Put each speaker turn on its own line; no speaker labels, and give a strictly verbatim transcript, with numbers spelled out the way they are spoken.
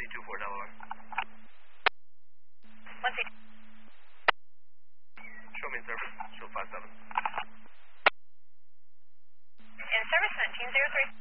two four Delaware.
one C.
Show me in service. Show five seven.
In service nineteen zero three.